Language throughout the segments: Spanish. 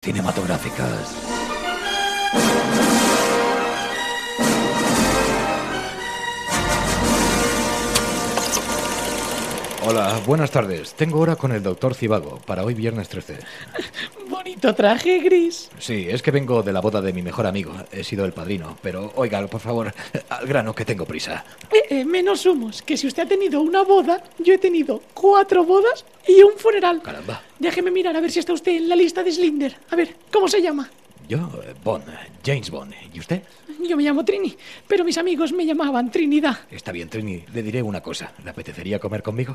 cinematográficas. Hola, buenas tardes. Tengo hora con el doctor Zivago para hoy viernes 13. Bonito traje gris. Sí, es que vengo de la boda de mi mejor amigo. He sido el padrino. Pero, oiga, por favor, al grano, que tengo prisa. Menos humos, que si usted ha tenido una boda, yo he tenido 4 bodas y un funeral. Caramba. Déjeme mirar a ver si está usted en la lista de Slinder. A ver, ¿cómo se llama? Yo, Bond, James Bond. ¿Y usted? Yo me llamo Trini, pero mis amigos me llamaban Trinidad. Está bien, Trini. Le diré una cosa. ¿Le apetecería comer conmigo?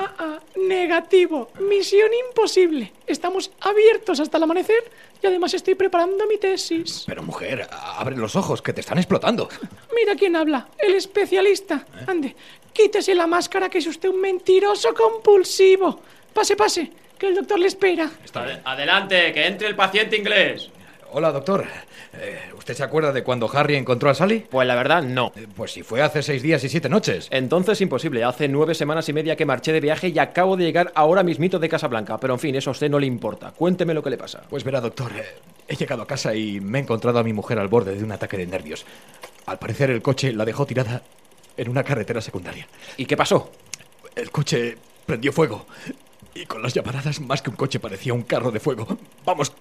Negativo. Misión imposible. Estamos abiertos hasta el amanecer y además estoy preparando mi tesis. Pero, mujer, abre los ojos, que te están explotando. Mira quién habla, el especialista. Ande, quítese la máscara, que es usted un mentiroso compulsivo. Pase, que el doctor le espera. Adelante, que entre el paciente inglés. Hola, doctor. ¿Usted se acuerda de cuando Harry encontró a Sally? Pues la verdad, no. Pues si fue hace 6 días y 7 noches. Entonces imposible. Hace 9 semanas y media que marché de viaje y acabo de llegar ahora mismito de Casablanca. Pero en fin, eso a usted no le importa. Cuénteme lo que le pasa. Pues verá, doctor, he llegado a casa y me he encontrado a mi mujer al borde de un ataque de nervios. Al parecer el coche la dejó tirada en una carretera secundaria. ¿Y qué pasó? El coche prendió fuego. Y con las llamaradas, más que un coche, parecía un carro de fuego. Vamos,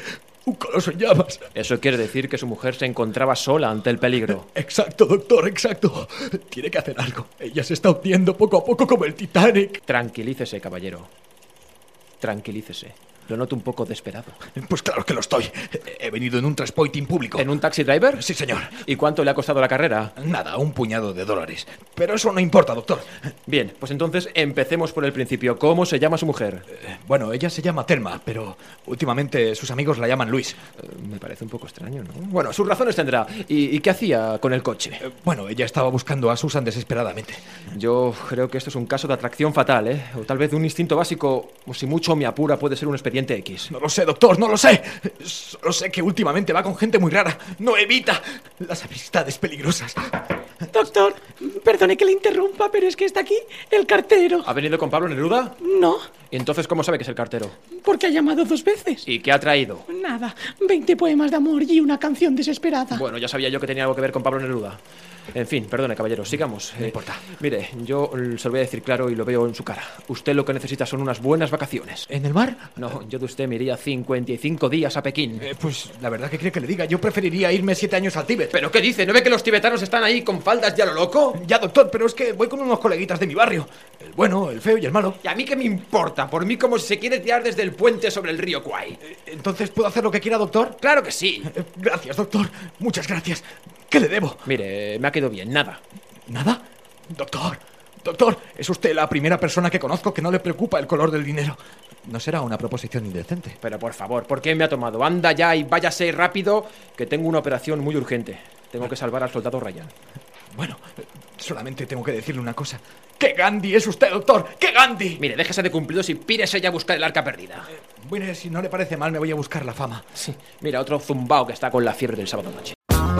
un coloso en llamas. Eso quiere decir que su mujer se encontraba sola ante el peligro. Exacto, doctor, exacto. Tiene que hacer algo. Ella se está hundiendo poco a poco como el Titanic. Tranquilícese, caballero. Tranquilícese. Lo noto un poco desesperado. Pues claro que lo estoy. He venido en un transporting público. ¿En un taxi driver? Sí, señor. ¿Y cuánto le ha costado la carrera? Nada, un puñado de dólares. Pero eso no importa, doctor. Bien, pues entonces empecemos por el principio. ¿Cómo se llama su mujer? Bueno, ella se llama Thelma, pero últimamente sus amigos la llaman Luis. Me parece un poco extraño, ¿no? Bueno, sus razones tendrá. ¿Y qué hacía con el coche? Bueno, ella estaba buscando a Susan desesperadamente. Yo creo que esto es un caso de atracción fatal, ¿eh? O tal vez de un instinto básico, o si mucho me apura, puede ser un expediente X. No lo sé, doctor, no lo sé. Solo sé que últimamente va con gente muy rara. No evita las amistades peligrosas. Doctor, perdone que le interrumpa, pero es que está aquí el cartero. ¿Ha venido con Pablo Neruda? No. ¿Y entonces cómo sabe que es el cartero? Porque ha llamado 2 veces. ¿Y qué ha traído? Nada, 20 poemas de amor y una canción desesperada. Bueno, ya sabía yo que tenía algo que ver con Pablo Neruda. En fin, perdone, caballero, sigamos. No importa. Mire, yo se lo voy a decir claro y lo veo en su cara. Usted lo que necesita son unas buenas vacaciones. ¿En el mar? No, yo de usted me iría 55 días a Pekín. Pues la verdad que quiere que le diga. Yo preferiría irme 7 años al Tíbet. ¿Pero qué dice? ¿No ve que los tibetanos están ahí con faldas ya lo loco? Ya, doctor, pero es que voy con unos coleguitas de mi barrio. El bueno, el feo y el malo. ¿Y a mí qué me importa? Por mí como si se quiere tirar desde el puente sobre el río Kwai. ¿Entonces puedo hacer lo que quiera, doctor? ¡Claro que sí! Gracias, doctor. Muchas gracias. ¿Qué le debo? Mire, me ha quedado bien, nada. ¿Nada? Doctor, es usted la primera persona que conozco que no le preocupa el color del dinero. No será una proposición indecente. Pero por favor, ¿por qué me ha tomado? Anda ya y váyase rápido, que tengo una operación muy urgente. Tengo que salvar al soldado Ryan. Bueno, solamente tengo que decirle una cosa. ¡Qué Gandhi es usted, doctor! ¡Qué Gandhi! Mire, déjese de cumplidos y pírese ya a buscar el arca perdida. Mire, si no le parece mal, me voy a buscar la fama. Sí, mira, otro zumbao que está con la fiebre del sábado noche.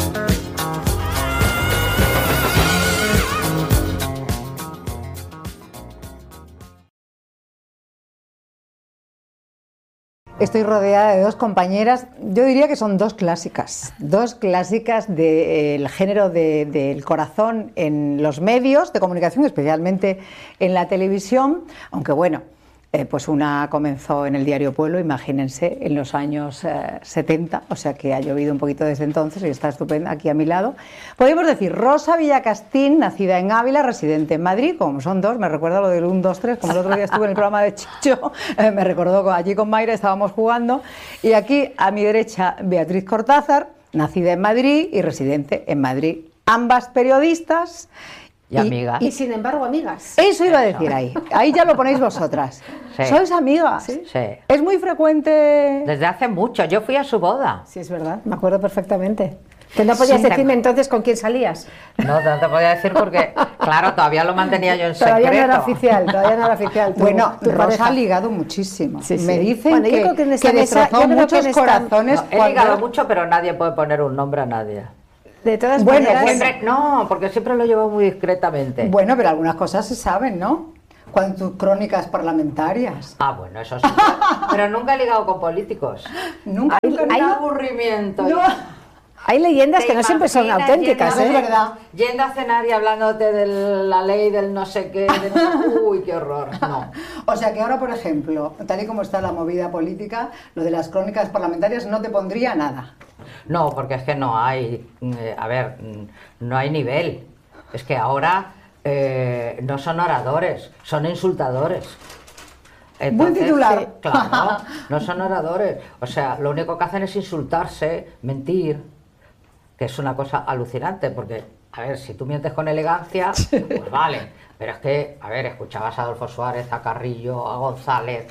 Estoy rodeada de 2 compañeras, yo diría que son 2 clásicas del género del corazón en los medios de comunicación, especialmente en la televisión, aunque bueno, pues una comenzó en el diario Pueblo, imagínense, en los años 70, o sea que ha llovido un poquito desde entonces y está estupenda aquí a mi lado. Podemos decir Rosa Villacastín, nacida en Ávila, residente en Madrid, como son 2, me recuerda lo del 1, 2, 3, como el otro día estuve en el programa de Chicho, me recordó allí con Mayra, estábamos jugando, y aquí a mi derecha Beatriz Cortázar, nacida en Madrid y residente en Madrid, ambas periodistas. Y amigas. Y sin embargo, amigas. Eso iba a decir ahí. Ahí ya lo ponéis vosotras. Sí. ¿Sois amigas? Sí. Es muy frecuente. Desde hace mucho. Yo fui a su boda. Sí, es verdad, me acuerdo perfectamente. Que no podías decirme entonces con quién salías. No te podía decir porque, claro, todavía lo mantenía yo en secreto. Todavía no era oficial. Bueno, tu Rosa pareja ha ligado muchísimo. Sí. Me dicen Bueno, yo que, creo que en esta que mesa- destrozó yo creo que muchos en esta- corazones. No, he ligado mucho, pero nadie puede poner un nombre a nadie. De todas Bueno, maneras, bueno. Siempre, no, porque siempre lo llevo muy discretamente. Bueno, pero algunas cosas se saben, ¿no? Con tus crónicas parlamentarias. Ah, bueno, eso sí. Pero nunca he ligado con políticos. Nunca, nunca, Hay nunca. aburrimiento. No. Hay leyendas ¿Te que no siempre son imaginas auténticas, yendo ¿eh? Es verdad. Yendo a cenar y hablándote de la ley del no sé qué. Uy, qué horror. No. O sea que ahora, por ejemplo, tal y como está la movida política, lo de las crónicas parlamentarias no te pondría nada. No, porque es que no hay. A ver, no hay nivel. Es que ahora no son oradores, son insultadores. Buen titular. Sí, claro, no son oradores. O sea, lo único que hacen es insultarse, mentir, que es una cosa alucinante, porque, a ver, si tú mientes con elegancia, pues vale. Pero es que, a ver, escuchabas a Adolfo Suárez, a Carrillo, a González,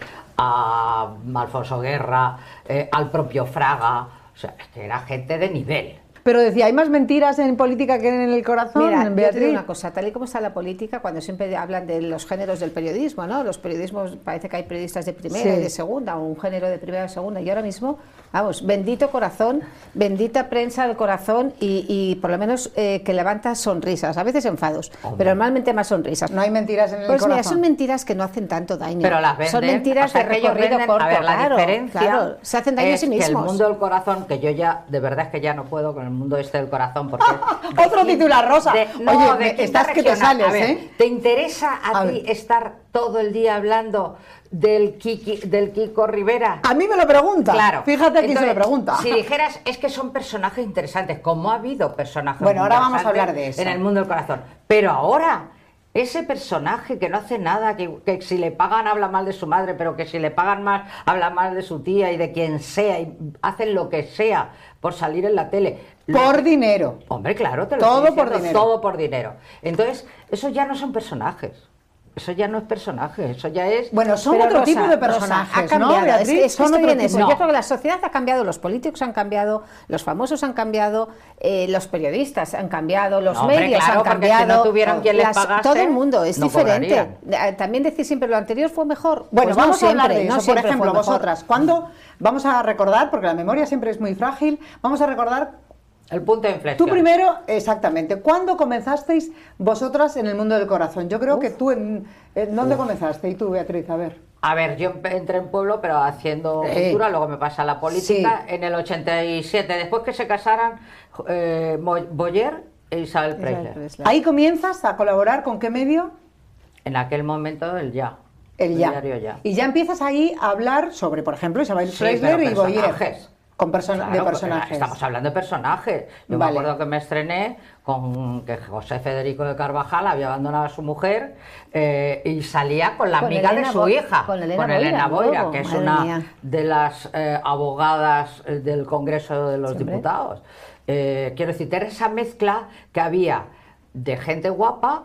a Alfonso Guerra, al propio Fraga. O sea, es que era gente de nivel. Pero decía, ¿hay más mentiras en política que en el corazón, Mira, yo te Beatriz? digo una cosa, tal y como está la política, cuando siempre hablan de los géneros del periodismo, ¿no? Los periodismos, parece que hay periodistas de primera Sí. y de segunda, o un género de primera y segunda, y ahora mismo, vamos, bendito corazón, bendita prensa del corazón, y por lo menos que levanta sonrisas, a veces enfados, pero normalmente más sonrisas. No hay mentiras en el Pues corazón. mira, son mentiras que no hacen tanto daño. Pero las venden. Son mentiras o sea, de que ellos recorrido venden, corto, a ver, la claro, diferencia claro, se hacen daño a es sí que el mismos. mundo del corazón, que yo ya, de verdad es que ya no puedo con el mundo este del corazón, porque... Otro titular, Rosa. Oye, de quinta estás que te regional. sales, A ver, ¿eh? ¿te interesa a ti ver. estar todo el día hablando del Kiko Rivera? A mí me lo pregunta. Claro. Fíjate a quién se lo Entonces, pregunta. Si dijeras, es que son personajes interesantes, como ha habido personajes Bueno, ahora vamos a interesantes hablar de eso. en el mundo del corazón. Pero ahora, ese personaje que no hace nada, que si le pagan habla mal de su madre, pero que si le pagan más habla mal de su tía y de quien sea, y hacen lo que sea por salir en la tele. Por dinero. Hombre, claro, te lo Todo estoy por diciendo, dinero. todo por dinero. Entonces, eso ya no son personajes. Eso ya no es personaje, eso ya es... Bueno, son Pero otro Rosa, tipo de Rosa, personajes, ha cambiado. ¿no, Beatriz? Es que Son estoy otro en tipo. eso. No. Yo creo que la sociedad ha cambiado, los políticos han cambiado, los famosos han cambiado, los periodistas han cambiado, los No, hombre, medios claro, han porque si cambiado. no tuvieran quien les pagase, todo el mundo es no diferente. cobrarían. También decir siempre lo anterior fue mejor. Bueno, Pues vamos no a hablar siempre, de no eso. Por siempre ejemplo, fue mejor. vosotras, ¿cuándo vamos a recordar, porque la memoria siempre es muy frágil, vamos a recordar El punto de inflexión. tú primero, exactamente, ¿cuándo comenzasteis vosotras en el mundo del corazón? Yo creo que tú, ¿en dónde comenzaste? Y tú, Beatriz, a ver. A ver, yo entré en pueblo, pero haciendo cultura, luego me pasé a la política en el 87, después que se casaran Boyer e Isabel Preisler. Ahí comienzas a colaborar, ¿con qué medio? En aquel momento el Ya. El Ya. diario Ya. Y ya empiezas ahí a hablar sobre, por ejemplo, Isabel Sí, Preisler pero y Boyer. personajes. Con Claro, de porque personajes. estamos hablando de personajes. Yo Vale. me acuerdo que me estrené con que José Federico de Carvajal había abandonado a su mujer y salía con la Con amiga de Elena su hija, con Elena Boira, luego, que es madre una mía. de las abogadas del Congreso de los Siempre. Diputados. Quiero decir, era esa mezcla que había de gente guapa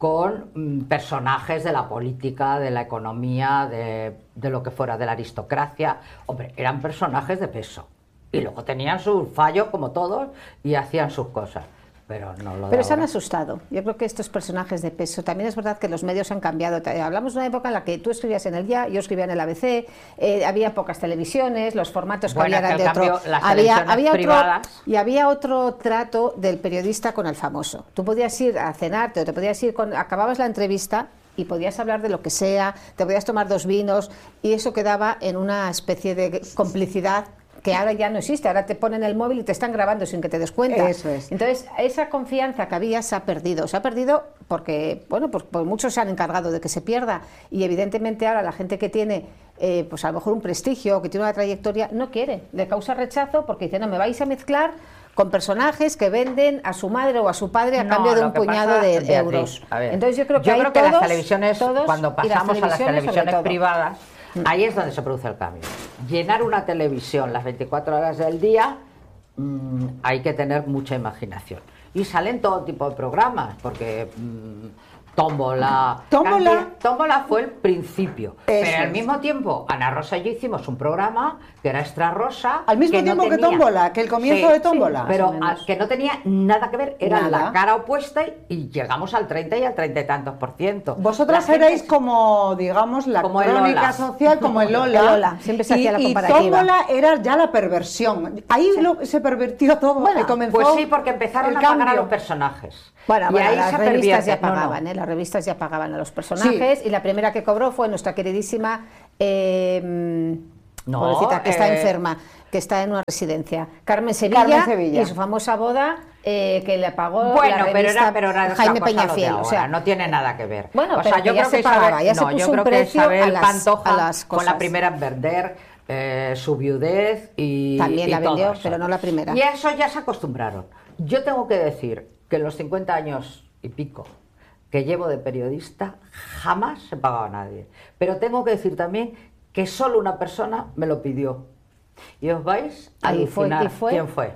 con personajes de la política, de la economía, de lo que fuera, de la aristocracia. Hombre, eran personajes de peso. Y luego tenían sus fallos, como todos, y hacían sus cosas. Pero no lo de Pero se han ahora. asustado. Yo creo que estos personajes de peso, también es verdad que los medios han cambiado. Hablamos de una época en la que tú escribías en el Ya, yo escribía en el ABC, había pocas televisiones, los formatos que Bueno, había eran que de al otro. cambio, las televisiones privadas- y había otro trato del periodista con el famoso. Tú podías ir a cenarte o te podías ir acababas la entrevista y podías hablar de lo que sea, te podías tomar 2 vinos y eso quedaba en una especie de complicidad que ahora ya no existe. Ahora te ponen el móvil y te están grabando sin que te des cuenta. Eso es. Entonces, esa confianza que había se ha perdido. Se ha perdido porque, bueno, pues muchos se han encargado de que se pierda. Y evidentemente ahora la gente que tiene, pues a lo mejor un prestigio, que tiene una trayectoria, no quiere. Le causa rechazo porque dice, no, me vais a mezclar con personajes que venden a su madre o a su padre a No, cambio de lo un que puñado pasa, de Beatriz, euros. a ver, Entonces yo creo que, las todos, televisiones, todos, cuando y las pasamos a las sobre televisiones todo. privadas, ahí es donde se produce el cambio. Llenar una televisión las 24 horas del día, hay que tener mucha imaginación. Y salen todo tipo de programas, porque Tómbola. Tómbola fue el principio. Pero al mismo tiempo, Ana Rosa y yo hicimos un programa que era Extra Rosa. Al mismo tiempo que Tómbola, que el comienzo de Tómbola. Sí, pero que no tenía nada que ver, era Nada. la cara opuesta y llegamos al 30 y al 30 y tantos %. Vosotras La gente- erais como, digamos, la Como el crónica Lola. social, como el Lola. El Lola, siempre se hacía la comparativa. Y Tómbola era ya la perversión. Ahí se pervirtió todo. Bueno, comenzó Pues sí, porque empezaron el a pagar a cambio. los personajes. Bueno, y ahí las se revistas pervierte. ya No, no. pagaban, las las revistas ya pagaban a los personajes y la primera que cobró fue nuestra queridísima pobrecita, que está enferma, que está en una residencia, Carmen Sevilla. Y su famosa boda que le pagó la revista Jaime Peñafiel. O sea, no tiene nada que ver. Bueno, o sea, pero yo ya creo se que pagaba, ya se yo puso un creo que precio Isabel a Pantoja las fue cosas. la primera en vender su viudez y también la y todo vendió, eso. pero no la primera. Y a eso ya se acostumbraron. Yo tengo que decir que en los 50 años y pico que llevo de periodista jamás se pagaba a nadie. Pero tengo que decir también que solo una persona me lo pidió. Y os vais a alucinar. ¿Quién fue?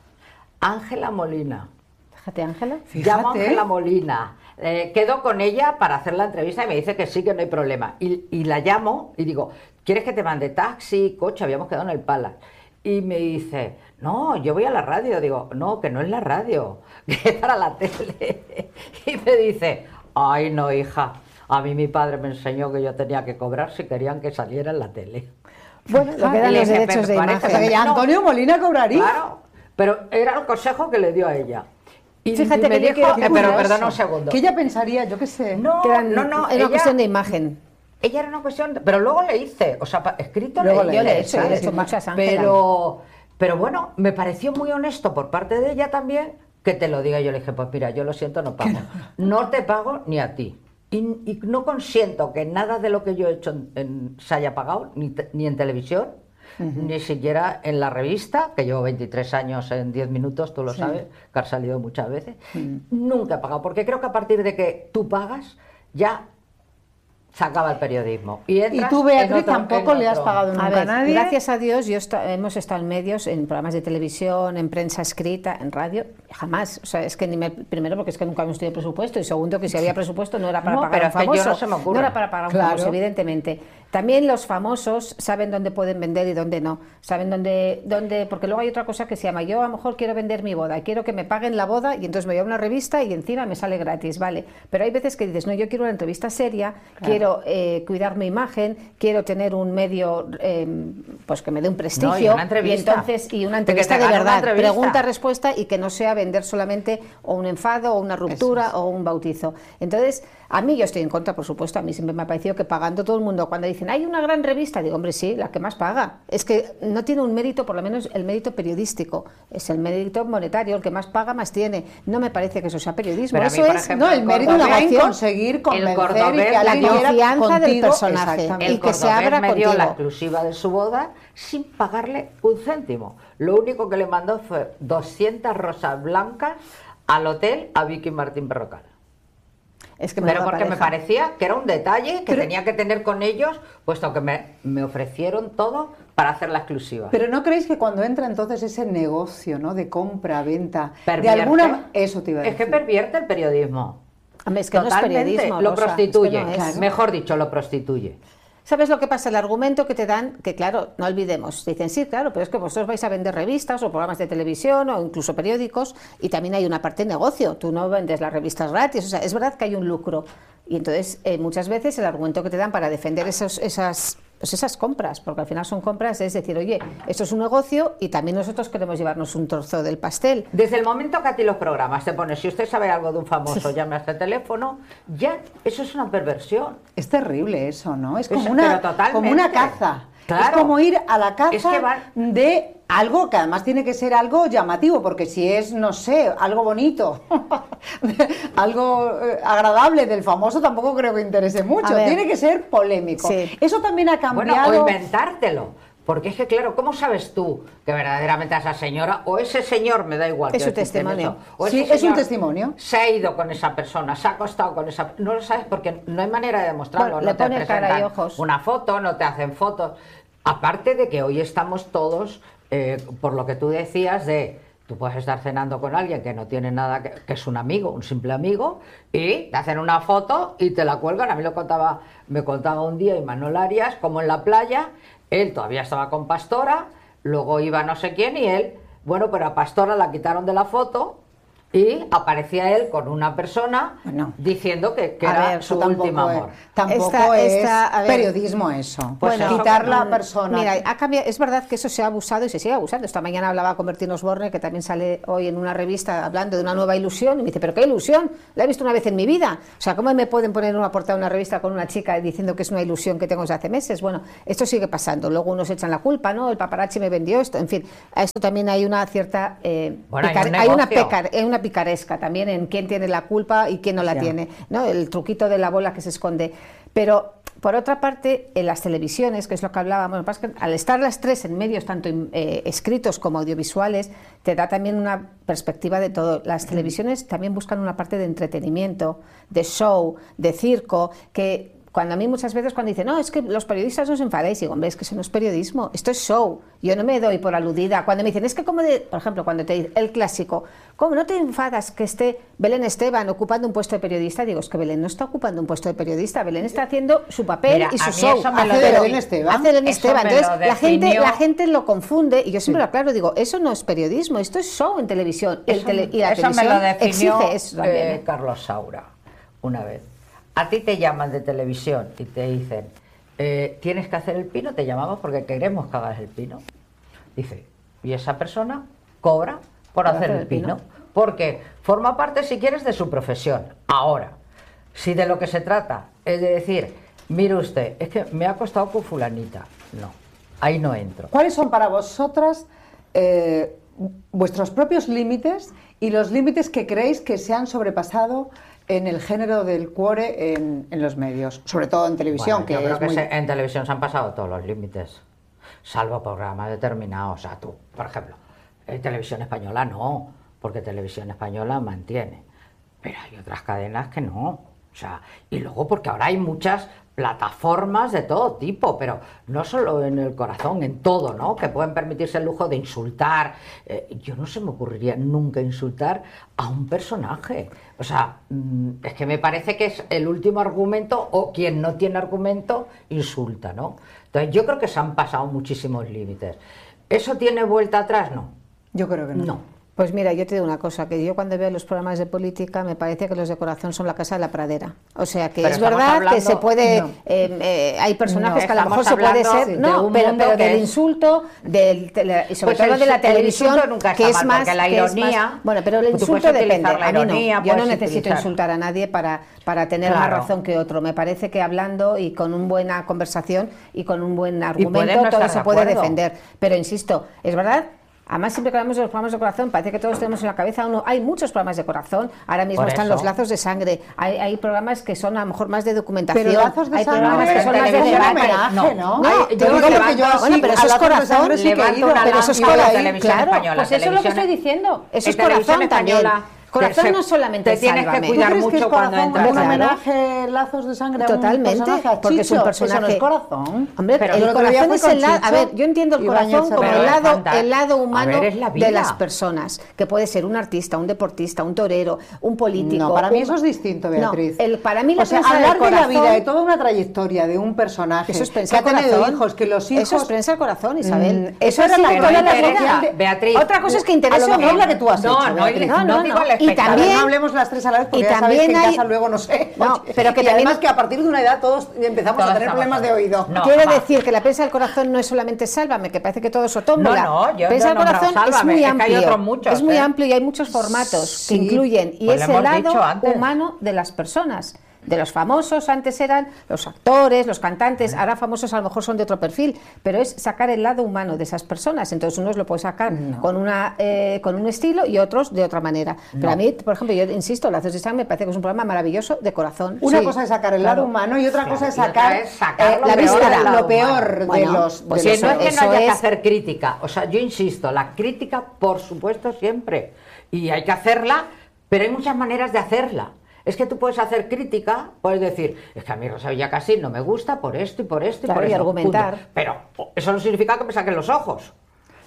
Ángela Molina. Fíjate, Ángela. Llamo a Ángela Molina. Quedo con ella para hacer la entrevista y me dice que sí, que no hay problema. Y la llamo y digo, ¿quieres que te mande taxi, coche? Habíamos quedado en el Palace. Y me dice, no, yo voy a la radio. Digo, no, que no es la radio, que es para la tele. Y me dice, ay, no, hija, a mí mi padre me enseñó que yo tenía que cobrar si querían que saliera en la tele. Bueno, lo que eran los derechos de imagen. O sea, que ya Antonio Molina cobraría. Claro, pero era el consejo que le dio a ella. Y fíjate, me que dijo, pero perdona un segundo. Que ella pensaría, yo qué sé. No, era una cuestión de imagen. Ella era una cuestión, pero luego le hice, o sea, escrito yo le le he hecho muchas, Ángela. Pero bueno, me pareció muy honesto por parte de ella también que te lo diga. Yo le dije, pues mira, yo lo siento, no pago. No te pago ni a ti. Y no consiento que nada de lo que yo he hecho se haya pagado, ni en televisión, ni siquiera en la revista, que llevo 23 años en 10 minutos, tú lo sabes, que has salido muchas veces. Nunca he pagado, porque creo que a partir de que tú pagas, ya se acaba el periodismo. Y tú, Beatriz, tampoco le has pagado nunca a nadie. Gracias a Dios, hemos estado en medios, en programas de televisión, en prensa escrita, en radio, jamás. O sea, es que primero porque es que nunca hemos tenido presupuesto, y segundo que si había presupuesto no era para pagar a un famoso. No era para pagar a un famoso, evidentemente. También los famosos saben dónde pueden vender y dónde no. Saben dónde, porque luego hay otra cosa que se llama, yo a lo mejor quiero vender mi boda, quiero que me paguen la boda y entonces me voy a una revista y encima me sale gratis, vale. Pero hay veces que dices, no, yo quiero una entrevista seria, quiero cuidar mi imagen, quiero tener un medio pues que me dé un prestigio, y una entrevista de verdad, pregunta-respuesta, y que no sea vender solamente o un enfado o una ruptura o un bautizo. Entonces, a mí yo estoy en contra, por supuesto. A mí siempre me ha parecido que pagando todo el mundo, cuando dicen hay una gran revista, digo, hombre, sí, la que más paga. Es que no tiene un mérito, por lo menos el mérito periodístico, es el mérito monetario, el que más paga más tiene. No me parece que eso sea periodismo. Pero eso mí, es el mérito de conseguir convencer y que la confianza del personaje y que se abra me dio la exclusiva de su boda sin pagarle un céntimo. Lo único que le mandó fue 200 rosas blancas al hotel a Vicky Martín Berrocal. Pero porque me parecía que era un detalle que tenía que tener con ellos, puesto que me ofrecieron todo para hacer la exclusiva. Pero ¿no creéis que cuando entra entonces ese negocio, ¿no?, de compra-venta, de alguna... Eso te iba a decir. Es que pervierte el periodismo. Es que totalmente, no es periodismo, lo prostituye, es que no es. Mejor dicho, lo prostituye. ¿Sabes lo que pasa? El argumento que te dan, que claro, no olvidemos, dicen, sí, claro, pero es que vosotros vais a vender revistas o programas de televisión o incluso periódicos, y también hay una parte de negocio, tú no vendes las revistas gratis, o sea, es verdad que hay un lucro. Y entonces, muchas veces el argumento que te dan para defender esas compras, porque al final son compras, es decir, oye, esto es un negocio y también nosotros queremos llevarnos un trozo del pastel. Desde el momento que a ti los programas te pones, si usted sabe algo de un famoso, llame a este teléfono, ya, eso es una perversión. Es terrible eso, ¿no? Es como una caza. Claro. Es como ir a la caza de algo que además tiene que ser algo llamativo, porque si es, no sé, algo bonito, algo agradable del famoso, tampoco creo que interese mucho. Tiene que ser polémico. Sí. Eso también ha cambiado. Bueno, o inventártelo. Porque es que, claro, ¿cómo sabes tú que verdaderamente a esa señora o ese señor, me da igual? Es su testimonio. Sí, es un testimonio. Se ha ido con esa persona, se ha acostado con esa... No lo sabes porque no hay manera de demostrarlo. Bueno, no te pone cara y ojos. Una foto, no te hacen fotos. Aparte de que hoy estamos todos, por lo que tú decías, de... Tú puedes estar cenando con alguien que no tiene nada, que es un amigo, un simple amigo, y te hacen una foto y te la cuelgan. A mí me contaba un día Imanol Arias, como en la playa, él todavía estaba con Pastora, luego iba no sé quién y él, bueno, pero a Pastora la quitaron de la foto Y aparecía él con una persona diciendo que era su último amor. Tampoco es periodismo eso. Pues quitar la persona. Mira, ha cambiado, es verdad que eso se ha abusado y se sigue abusando. Esta mañana hablaba con Bertín Osborne, que también sale hoy en una revista hablando de una nueva ilusión, y me dice, ¿pero qué ilusión? La he visto una vez en mi vida. O sea, ¿cómo me pueden poner una portada de una revista con una chica diciendo que es una ilusión que tengo desde hace meses? Bueno, esto sigue pasando. Luego unos echan la culpa, ¿no? El paparazzi me vendió esto. En fin, a esto también hay una cierta... hay una picaresca también en quién tiene la culpa y quién no la tiene, ¿no? El truquito de la bola que se esconde. Pero, por otra parte, en las televisiones, que es lo que hablábamos, al estar las tres en medios tanto escritos como audiovisuales, te da también una perspectiva de todo. Las televisiones también buscan una parte de entretenimiento, de show, de circo, que... Cuando a mí muchas veces cuando dicen, no, es que los periodistas no os enfadéis, digo, hombre, es que eso no es periodismo, esto es show, yo no me doy por aludida. Cuando me dicen, es que como por ejemplo, cuando te dicen el clásico, ¿cómo no te enfadas que esté Belén Esteban ocupando un puesto de periodista? Digo, es que Belén no está ocupando un puesto de periodista, Belén está haciendo su papel y su show. Hace Belén Esteban. Entonces la gente lo confunde y yo siempre lo aclaro, digo, eso no es periodismo, esto es show en televisión. Y la eso televisión me lo definió exige eso también, Carlos Saura una vez. A ti te llaman de televisión y te dicen, ¿tienes que hacer el pino? Te llamamos porque queremos que hagas el pino. Dice, y esa persona cobra por hacer el pino, porque forma parte, si quieres, de su profesión. Ahora, si de lo que se trata es de decir, mire usted, es que me ha costado con fulanita, no, ahí no entro. ¿Cuáles son para vosotras vuestros propios límites y los límites que creéis que se han sobrepasado en el género del cuore en los medios, sobre todo en televisión? Bueno, yo creo que en televisión se han pasado todos los límites, salvo programas determinados. O sea, tú, por ejemplo, Televisión Española no, porque Televisión Española mantiene, pero hay otras cadenas que no. O sea, y luego porque ahora hay muchas plataformas de todo tipo, pero no solo en El Corazón, en todo, ¿no? Que pueden permitirse el lujo de insultar. Yo no se me ocurriría nunca insultar a un personaje. O sea, es que me parece que es el último argumento, o quien no tiene argumento insulta, ¿no? Entonces yo creo que se han pasado muchísimos límites. ¿Eso tiene vuelta atrás? No. Yo creo que no. No. Pues mira, yo te digo una cosa, que yo cuando veo los programas de política me parece que los de Corazón son la casa de la pradera. O sea, que pero es verdad que se puede... No. Hay personajes que a lo mejor estamos se puede hablando ser... de No, un pero mundo que del es- insulto, y sobre Pues todo de la televisión, el insulto nunca que está es mal, más... porque la que es más- ironía, bueno, pero el tú insulto puedes depende. utilizar la A mí no. ironía, Yo no puedes necesito utilizar- insultar a nadie para tener más Claro. razón que otro. Me parece que hablando y con una buena conversación y con un buen puedes argumento no todo estar se de puede acuerdo. defender. Pero insisto, es verdad. Además, siempre que hablamos de los programas de Corazón, parece que todos tenemos en la cabeza uno. Hay muchos programas de Corazón. Ahora mismo Por están eso. los lazos de sangre. Hay programas que son a lo mejor más de documentación. Pero lazos de hay sangre programas que son en más de televisión debate. homenaje, ¿no? No, Yo te digo digo que que yo bueno, sí, pero a eso es lazos de Corazón. sangre sí que he Levanto ido. una Pero eso es lanza a la Corazón. televisión Claro, española. pues eso es lo que Televisión- estoy diciendo. Eso es en televisión Corazón también. española Corazón no solamente te tienes que Sálvame. cuidar ¿Tú crees que es mucho cuando Corazón entras un Claro. homenaje, lazos de sangre a un Totalmente, personaje, a porque es un Chicho? personaje... Eso no es Corazón. Hombre, Pero el el otro día corazón fue es con el lado... A Chicho ver, yo entiendo el Ibáñez corazón como Serrano. el lado A humano ver, es la vida. de las personas, que puede ser un artista, un deportista, un torero, un político... No, para mí un- eso es distinto, Beatriz. No, para mí la o sea, prensa del hablar de la corazón- vida, de toda una trayectoria de un personaje Eso es que prensa ha al tenido corazón. hijos, que los hijos... Eso es prensa al corazón, Isabel. Eso es era la así crónica toda la social vida. de- Beatriz, Otra cosa es que A interesa lo o mejor no. la que tú has No, hecho, no, Beatriz. no digo al Y espectador. también- No hablemos las tres a la vez porque y ya sabes también que en hay- casa luego no sé. No, pero que y también- además que a partir de una edad todos empezamos Todos a tener estamos problemas de todos. oído. No, Quiero va. decir que la prensa del corazón no es solamente Sálvame, que parece que todo eso tómbola. No, yo Prensa he del nombrado corazón es Sálvame, muy es que hay amplio. otros muchos, es muy ¿eh? amplio y hay muchos formatos Sí. que incluyen y Pues es lo el hemos dicho lado antes. humano de las personas. De los famosos antes eran los actores, los cantantes, ahora famosos a lo mejor son de otro perfil, pero es sacar el lado humano de esas personas. Entonces unos lo puede sacar con un estilo y otros de otra manera. Pero a mí, por ejemplo, yo insisto, Lazos de Sangre me parece que es un programa maravilloso de corazón. Una Sí, cosa es sacar el claro. lado humano y otra cosa es y otra sacar, es sacar lo la peor víscera, del lado lo peor humano. de Bueno, los... pues de Si los- no es que eso no haya que es- hacer crítica, o sea, yo insisto, la crítica, por supuesto, siempre, y hay que hacerla, pero hay muchas maneras de hacerla. Es que tú puedes hacer crítica, puedes decir, es que a mí Rosa Villacastín no me gusta por esto y por esto y Claro, por y esto. argumentar. punto. Pero eso no significa que me saquen los ojos.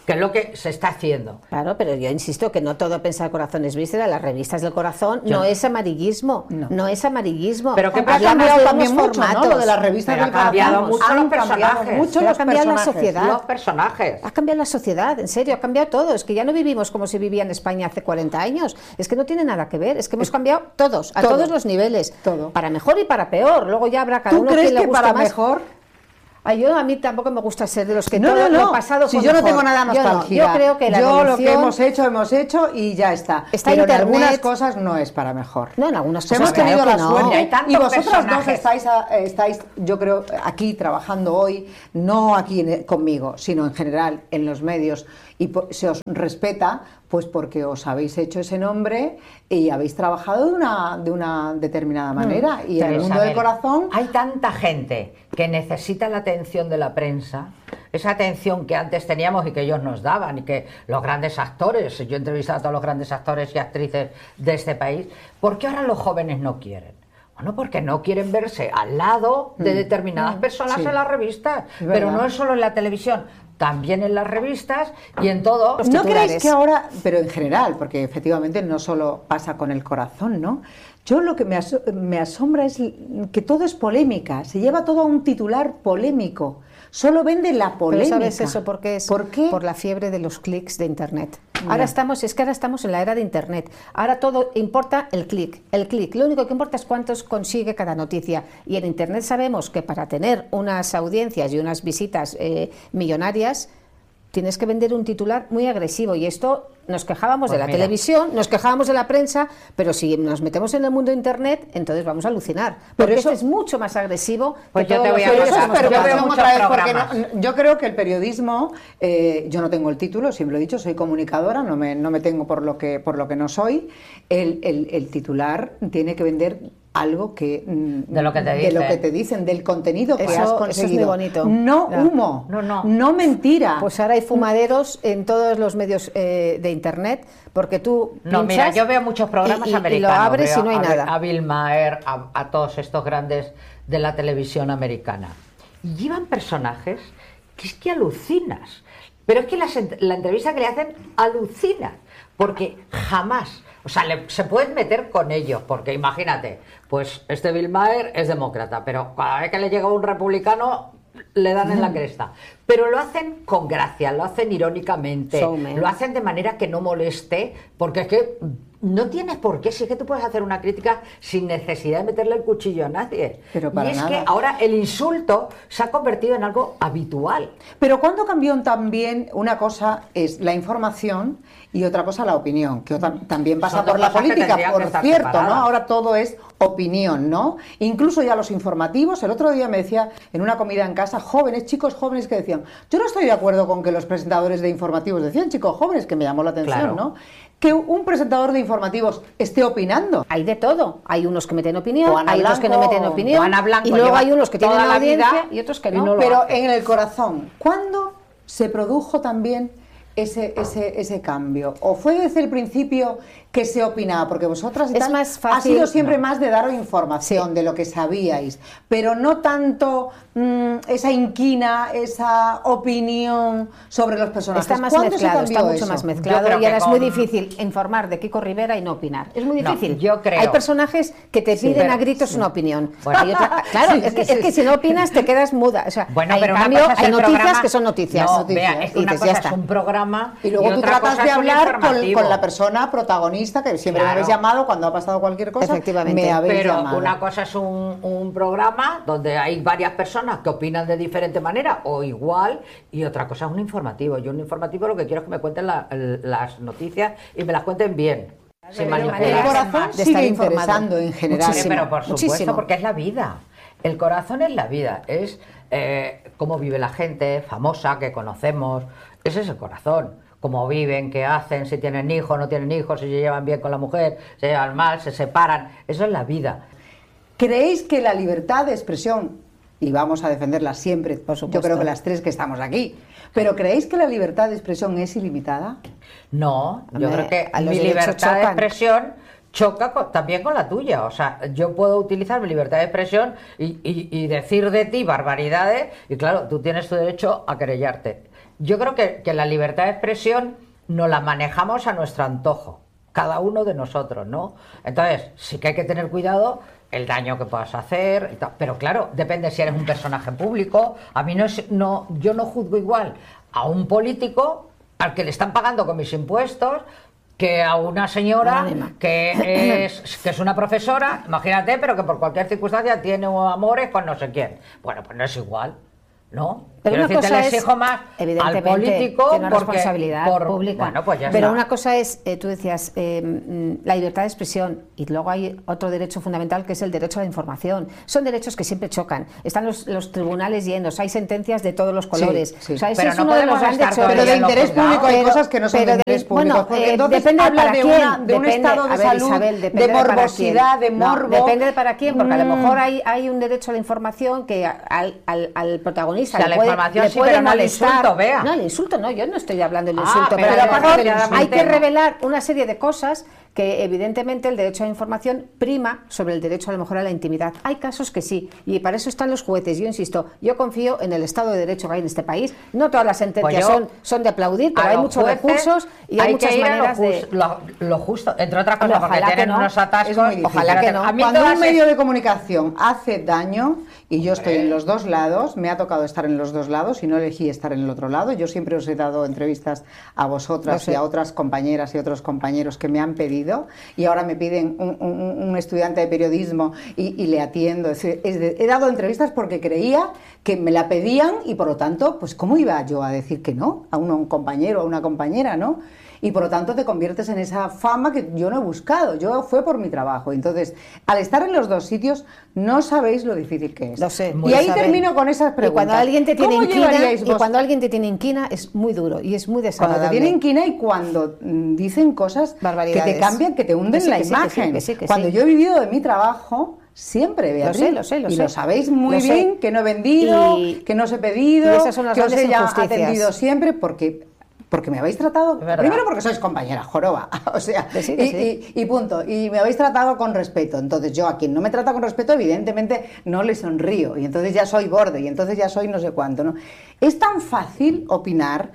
que es lo que se está haciendo. Claro, pero yo insisto que no todo pensar corazón es víscera. Las revistas del corazón no es amarillismo, no es amarillismo. Pero que hablamos ha cambiado de también unos mucho, ¿no? formatos. Lo de las revistas Pero del ha cambiado corazón. mucho Han los cambiado personajes. mucho Pero los ha cambiado la personajes. sociedad. Los personajes. Ha cambiado la sociedad, en serio, ha cambiado todo. Es que ya no vivimos como se vivía en España hace 40 años. Es que no tiene nada que ver. Es que hemos cambiado todos, a Todo. todos los niveles. Todo. Para mejor y para peor. Luego ya habrá cada ¿Tú uno crees que le que guste para más. mejor? Ay, a mí tampoco me gusta ser de los que No, todo no, no. lo pasado Si fue yo no mejor. tengo nada Yo no. nostalgia. Yo creo que la Yo lo que evolución- hemos hecho y ya está. Está Pero Internet. en algunas cosas no es para mejor. No, en algunas cosas Hemos tenido claro la que no. suerte. Hay tantos Y vosotras dos personajes. estáis, yo creo, aquí trabajando hoy, no aquí conmigo, sino en general en los medios, y se os respeta, pues porque os habéis hecho ese nombre y habéis trabajado de una determinada manera. Y en Pero el mundo Isabel, del corazón, hay tanta gente que necesita la atención de la prensa, esa atención que antes teníamos y que ellos nos daban, y que los grandes actores, yo he entrevistado a todos los grandes actores y actrices de este país, ¿por qué ahora los jóvenes no quieren? Bueno, porque no quieren verse al lado de determinadas personas sí. en las revistas, Es pero verdad. no es solo en la televisión, también en las revistas y en todo. Los ¿no titulares. creéis que ahora, pero en general, porque efectivamente no solo pasa con el corazón, ¿no? Yo lo que me asombra es que todo es polémica, se lleva todo a un titular polémico, solo vende la Pero polémica. ¿sabes eso por qué es? ¿Por qué? Por la fiebre de los clics de Internet. Ya. Ahora estamos en la era de Internet. Ahora todo importa el clic. El clic. Lo único que importa es cuántos consigue cada noticia. Y en Internet sabemos que para tener unas audiencias y unas visitas millonarias, tienes que vender un titular muy agresivo. Y esto nos quejábamos Pues de la mira. televisión, nos quejábamos de la prensa, pero si nos metemos en el mundo de Internet, entonces vamos a alucinar. Porque eso- este es mucho más agresivo Pues que yo todos te voy los a Pero otros eso es contar. que hemos Yo veo perversión muchos otra vez, porque programas. yo creo que el periodismo, yo no tengo el título, siempre lo he dicho, soy comunicadora, no me tengo por lo que no soy. El titular tiene que vender algo que De lo que te de lo dicen. que te dicen, del contenido que Eso- has eso es conseguido. muy bonito. No Ya. humo, No. no mentira. Pues ahora hay fumaderos en todos los medios de Internet, porque tú No, pinchas mira, yo veo muchos programas y americanos. lo abres veo y no hay a nada. A Bill Maher, a todos estos grandes de la televisión americana. Y llevan personajes que es que alucinas. Pero es que la entrevista que le hacen alucina. Porque jamás, o sea, se pueden meter con ellos. Porque imagínate, pues este Bill Maher es demócrata, pero cada vez que le llega un republicano le dan en la cresta. Pero lo hacen con gracia, lo hacen irónicamente, Showman. lo hacen de manera que no moleste, porque es que no tienes por qué, si es que tú puedes hacer una crítica sin necesidad de meterle el cuchillo a nadie. Pero para y es nada. que ahora el insulto se ha convertido en algo habitual. Pero ¿cuándo cambió también? Una cosa es la información y otra cosa la opinión, que también pasa Son dos por la cosas que política, tendrían que por estar cierto, ¿no? separadas. Ahora todo es opinión, ¿no? Incluso ya los informativos, el otro día me decía en una comida en casa, chicos jóvenes que decían, yo no estoy de acuerdo con que los presentadores de informativos decían chicos jóvenes, que me llamó la atención, Claro. ¿no? Que un presentador de informativos esté opinando. Hay de todo. Hay unos que meten opinión, O Ana hay otros que no Blanco, meten opinión, o Ana Blanco y luego lleva hay unos que tienen toda la audiencia vida y otros que y no. no lo Pero hace. en el corazón, ¿cuándo se produjo también ese cambio? ¿O fue desde el principio que se opinaba? Porque vosotras y Es tal, más ha fácil- sido siempre no. más de daros información Sí. de lo que sabíais, pero no tanto esa inquina, esa opinión sobre los personajes. Está más ¿Cuándo se mezclado, cambió está mucho eso? más Yo mezclado creo y que ahora es muy con- difícil informar de Kiko Rivera y no opinar. Es muy No, difícil. yo creo- Hay personajes que te piden pero- a gritos una opinión. Bueno. Hay claro, Sí, es, que, sí, es que si no opinas te quedas muda. O sea, Bueno, hay, pero en una cambio cosa es hay el noticias programa- que son noticias. No, Noticias. vea, es que Y una dices, ya cosa es está. un programa Y luego tú otra tratas cosa de es un hablar informativo. con la persona protagonista, que siempre me Claro. habéis llamado cuando ha pasado cualquier cosa. Efectivamente. Me habéis Pero llamado. una cosa es un programa donde hay varias personas que opinan de diferente manera o igual, y otra cosa es un informativo. Yo un informativo lo que quiero es que me cuenten las noticias y me las cuenten bien. Sin Pero manipular. El corazón de estar sigue informado. interesando en general. Muchísimo. Pero por supuesto, muchísimo. porque es la vida. El corazón es la vida, es cómo vive la gente famosa que conocemos. Ese es el corazón. Cómo viven, qué hacen, si tienen hijos, no tienen hijos, si se llevan bien con la mujer, se llevan mal, se separan. Eso es la vida. ¿Creéis que la libertad de expresión, y vamos a defenderla siempre, Por yo supuesto. creo que las tres que estamos aquí, pero ¿creéis que la libertad de expresión es ilimitada? No, yo Hombre, creo que a los mi derechos libertad de chocan. expresión choca también con la tuya. O sea, yo puedo utilizar mi libertad de expresión y decir de ti barbaridades, y claro, tú tienes tu derecho a querellarte. yo creo que la libertad de expresión nos la manejamos a nuestro antojo, cada uno de nosotros, ¿no? Entonces, sí que hay que tener cuidado el daño que puedas hacer, pero claro, depende si eres un personaje público. A mí yo no juzgo igual a un político al que le están pagando con mis impuestos que a una señora que es una profesora, imagínate, pero que por cualquier circunstancia tiene amores con no sé quién. Bueno, pues no es igual, ¿no? Pero Quiero una decir, cosa te le exijo más al político tiene una responsabilidad pública. Bueno, pues ya pero está. una cosa es, tú decías, la libertad de expresión, y luego hay otro derecho fundamental que es el derecho a la información. Son derechos que siempre chocan. Están los tribunales llenos, hay sentencias de todos los colores. Sí. O sea, ese Pero es no uno de los podemos grandes estar Pero de en los interés juzgados. público hay Pero- cosas que no son de pero interés público. bueno, Porque entonces depende habla para de, quién, de un depende, estado de a ver, salud, Isabel, de depende para morbosidad, quién. de No, morbo. depende de para quién, porque a lo mejor hay un derecho a la información que al protagonista O sea, le la puede, información le sí, puede pero no al molestar. insulto, Bea. No, el insulto no, yo no estoy hablando del Ah, insulto, pero pero a lo mejor desgraciadamente hay que no. revelar una serie de cosas que evidentemente el derecho a la información prima sobre el derecho a lo mejor a la intimidad. Hay casos que sí, y para eso están los jueces. Yo insisto, yo confío en el Estado de Derecho que hay en este país. No todas las sentencias Pues yo, son de aplaudir, pero a hay los muchos jueces recursos y hay muchas que ir a maneras de... lo justo, entre otras cosas, Hombre, porque ojalá que tienen no. unos atascos. Es muy difícil. Ojalá que no. A mí Cuando todas un medio de comunicación hace daño, y yo estoy en los dos lados, me ha tocado estar en los dos lados y no elegí estar en el otro lado. Yo siempre os he dado entrevistas a vosotras y a otras compañeras y otros compañeros que me han pedido, y ahora me piden un estudiante de periodismo y le atiendo. He dado entrevistas porque creía que me la pedían y por lo tanto, pues ¿cómo iba yo a decir que no a un compañero o a una compañera, no? Y por lo tanto te conviertes en esa fama que yo no he buscado, yo fue por mi trabajo. Entonces, al estar en los dos sitios, no sabéis lo difícil que es. Lo sé, y ahí Isabel. termino con esas preguntas. Y cuando alguien te tiene ¿Cómo inquina, llevaríais y vos- cuando alguien te tiene inquina es muy duro y es muy cuando desagradable. te tienen inquina y cuando dicen cosas que Barbaridades. te cambian, que te hunden Que sí, la que sí, imagen. que sí, que sí. Cuando yo he vivido de mi trabajo, siempre, Beatriz, Lo sé. y lo sabéis muy Lo sé. bien, que no he vendido, Y- que no os he pedido, y esas son las que os grandes he ya injusticias. atendido siempre, porque me habéis tratado, Es verdad. primero porque sois compañera, joroba, o sea, Que sí, que sí. y punto, y me habéis tratado con respeto. Entonces yo a quien no me trata con respeto, evidentemente no le sonrío, y entonces ya soy borde, y entonces ya soy no sé cuánto, ¿no? Es tan fácil opinar,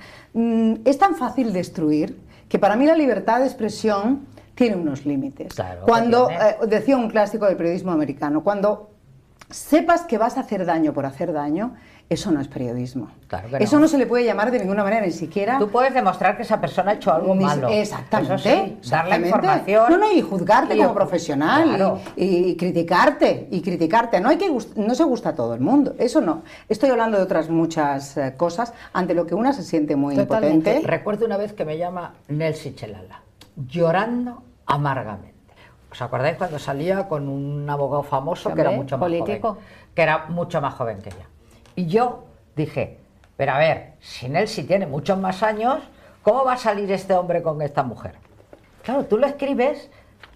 es tan fácil destruir, que para mí la libertad de expresión tiene unos límites. Claro que Cuando, tiene. decía un clásico del periodismo americano, cuando sepas que vas a hacer daño por hacer daño, eso no es periodismo. Claro que no. Eso no se le puede llamar de ninguna manera, ni siquiera... Tú puedes demostrar que esa persona ha hecho algo Ni- malo. Exactamente. Eso sí, darle exactamente. información. No, y juzgarte Y- como profesional Claro. y criticarte. No hay que no se gusta a todo el mundo. Eso no. Estoy hablando de otras muchas cosas ante lo que una se siente muy Totalmente. impotente. Recuerdo una vez que me llama Nelsi Chelala, llorando amargamente. ¿Os acordáis cuando salía con un abogado famoso que era Hombre, mucho más político. joven? Que era mucho más joven que ella. Y yo dije, pero a ver, si Nelsi tiene muchos más años, ¿cómo va a salir este hombre con esta mujer? Claro, tú lo escribes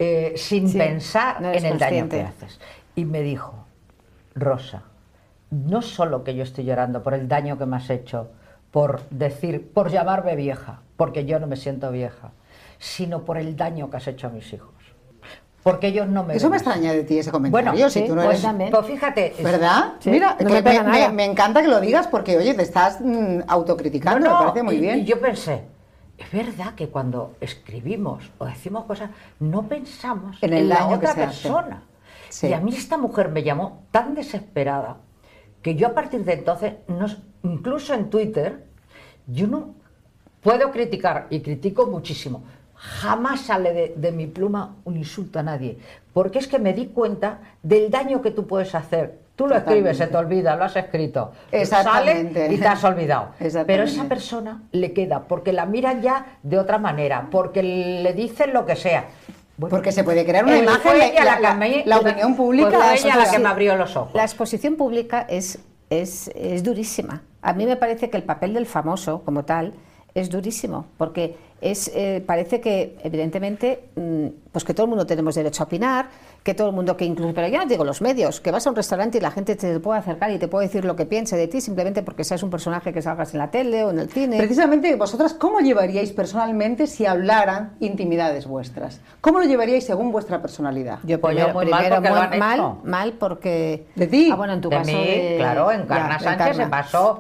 sin Sí, pensar no eres en el daño que consciente. haces. Y me dijo, Rosa, no solo que yo estoy llorando por el daño que me has hecho, por llamarme vieja, porque yo no me siento vieja, sino por el daño que has hecho a mis hijos. Porque ellos no me Eso ven me así. extraña de ti, ese comentario. Bueno, si sí, tú no pues eres... también. Pues fíjate, ¿Verdad? Sí, Mira, no que me pega nada. me encanta que lo digas porque, oye, te estás autocriticando, No, me parece muy y- bien. Y yo pensé, es verdad que cuando escribimos o decimos cosas, no pensamos En el la daño que otra se hace. persona. Sí. Y a mí esta mujer me llamó tan desesperada que yo a partir de entonces, incluso en Twitter, yo no puedo criticar, y critico muchísimo. Jamás sale de mi pluma un insulto a nadie, porque es que me di cuenta del daño que tú puedes hacer. Tú lo Totalmente. escribes, se te olvida, lo has escrito, Exactamente. sale y te has olvidado. Exactamente. Pero esa persona le queda, porque la miran ya de otra manera, porque le dicen lo que sea. Bueno, Porque se puede crear una pues imagen, fue ella la, la que me- la opinión pública... pues fue eso ella la es que así. me abrió los ojos. La exposición pública es durísima. A mí me parece que el papel del famoso, como tal, es durísimo, porque parece que, evidentemente, pues que todo el mundo tenemos derecho a opinar, que todo el mundo, que incluso, pero ya no digo los medios, que vas a un restaurante y la gente te puede acercar y te puede decir lo que piense de ti simplemente porque seas un personaje que salgas en la tele o en el cine. Precisamente, vosotras, ¿cómo llevaríais personalmente si hablaran intimidades vuestras? ¿Cómo lo llevaríais según vuestra personalidad? Yo Pues yo muy mal porque lo han mal, hecho. mal porque... ¿De ti? Ah, bueno, en tu De caso mí, claro, Encarna ya, Sánchez se Encarna. pasó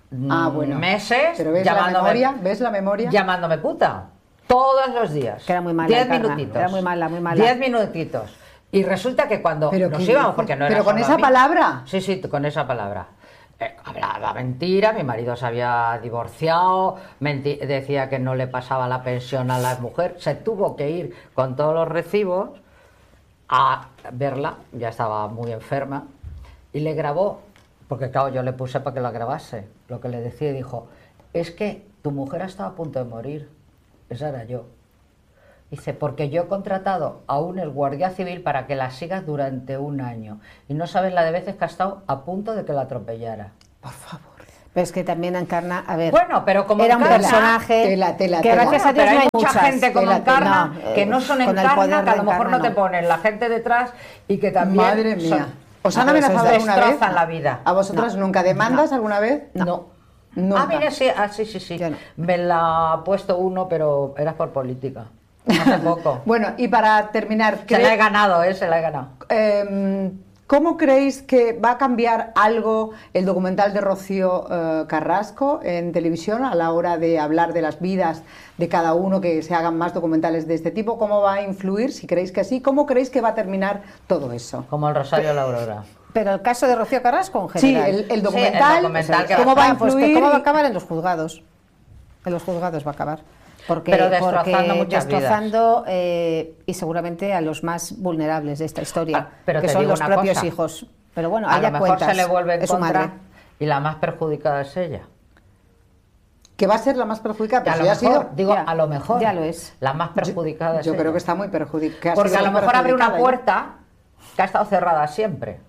Bueno. meses Pero ¿ves la memoria? ¿Ves la memoria? llamándome puta. Todos los días. Que era muy mala, 10 Encarna. minutitos. Era muy mala, muy mala. 10 minutitos. Y resulta que cuando ¿Pero nos qué íbamos, dices? porque no ¿Pero era con solo esa a mí. palabra? Sí, sí, con esa palabra. Hablaba mentira, mi marido se había divorciado, decía que no le pasaba la pensión a la mujer, se tuvo que ir con todos los recibos a verla, ya estaba muy enferma, y le grabó, porque claro, yo le puse para que la grabase, lo que le decía, y dijo, es que tu mujer estaba a punto de morir, esa era yo. Dice, porque yo he contratado a un el guardia civil para que la siga durante 1 año. Y no sabes la de veces que ha estado a punto de que la atropellara. Por favor. Pero es que también Encarna, a ver, Bueno, pero como era un Encarna, personaje tela, que tela. gracias a Dios pero no hay hay mucha muchas. gente como Encarna que no son con el Encarna, poder que a de lo mejor no Encarna, te ponen la gente detrás y que también Madre mía. ¿Os han A ver, amenazado eso alguna vez? destrozan la vida. ¿A vosotras nunca? ¿Demandas alguna vez? No. Nunca. Ah, mira, sí, sí. Yo no. Me la ha puesto uno, pero era por política. Hace poco. Bueno, y para terminar, Se la he ganado, se la he ganado. ¿cómo creéis que va a cambiar algo el documental de Rocío Carrasco en televisión a la hora de hablar de las vidas de cada uno, que se hagan más documentales de este tipo? ¿Cómo va a influir, si creéis que sí? ¿Cómo creéis que va a terminar todo eso? Como el Rosario la Aurora. Pero el caso de Rocío Carrasco en Sí, general. el documental, documental que ¿cómo va va a Pues que influir? cómo va a acabar en los juzgados. En los juzgados va a acabar. Pero destrozando muchas destrozando, y seguramente a los más vulnerables de esta historia, Pero que te son digo los una propios cosa. hijos. Pero bueno, A haya lo mejor cuentas. se le vuelve en es su contra madre. y la más perjudicada es ella. Que va a ser la más perjudicada, Que a pero lo ya ha sido. mejor, digo, Ya, a lo mejor. ya lo es. La más perjudicada es Yo ella. creo que está muy perjudicada. Porque a lo mejor abre una puerta que ha estado cerrada siempre.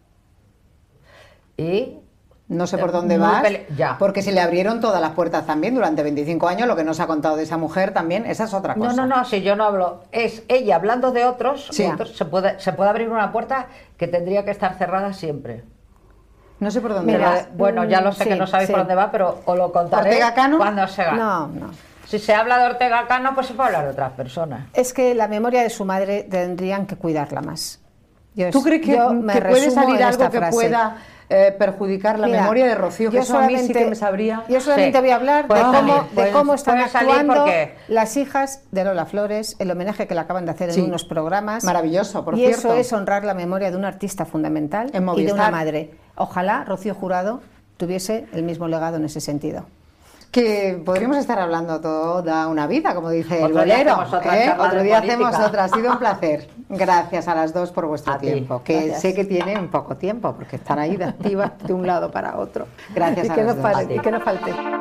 Y No sé por dónde muy vas, ya. porque se le abrieron todas las puertas también durante 25 años, lo que nos ha contado de esa mujer también, esa es otra cosa. No, si yo no hablo, es ella hablando de otros, Sí. otros, se puede abrir una puerta que tendría que estar cerrada siempre. No sé por dónde Mira, vas. Bueno, ya lo sé que sí, no sabéis sí. por dónde va, pero os lo contaré ¿Ortega Cano? cuando se haga. No. Si se habla de Ortega Cano, pues se puede hablar de otras personas. Es que la memoria de su madre tendrían que cuidarla más. ¿Tú crees que puede resumo salir en algo esta que frase. pueda perjudicar la Mira, memoria de Rocío? Que yo eso a mí sí que me sabría. Yo solamente Sí. voy a hablar Puede salir, de cómo están puede salir actuando porque- las hijas de Lola Flores, el homenaje que le acaban de hacer Sí. en unos programas. Maravilloso, por y cierto. eso es honrar la memoria de un artista fundamental En y de Movistar. una madre. Ojalá Rocío Jurado tuviese el mismo legado en ese sentido. Que podríamos estar hablando toda una vida, como dice el Otro día bolero. hacemos otra charla Otro de día política. hacemos otra. Ha sido un placer. Gracias a las dos por vuestro A ti. tiempo. Que Gracias. sé que tienen poco tiempo, porque están ahí de activas de un lado para otro. Gracias Y a que las no dos. pare, y que no falte.